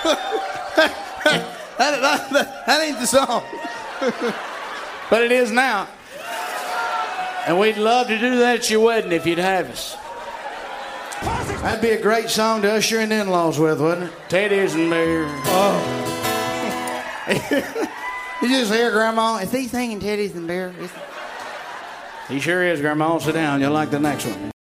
That ain't the song. But it is now. And we'd love to do that at your wedding if you'd have us. That'd be a great song to usher in the in-laws with, wouldn't it? Teddy's and beer. Oh. You just hear Grandma, is he singing Teddy's and beer? He sure is, Grandma. Sit down. You'll like the next one.